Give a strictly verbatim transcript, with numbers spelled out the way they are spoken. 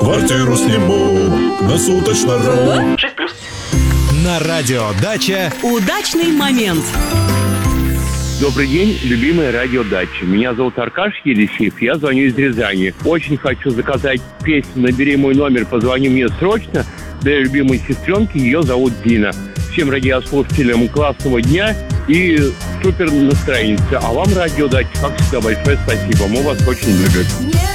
Квартиру сниму на суточно. шесть плюс. На радио «Дача» удачный момент. Добрый день, любимая радиодача. Меня зовут Аркаш Елисеев, я звоню из Рязани. Очень хочу заказать песню «Набери мой номер, позвони мне срочно» для любимой сестренки, ее зовут Дина. Всем радиослушателям классного дня и супер настроения. А вам, радиодача, как всегда, большое спасибо. Мы вас очень любим.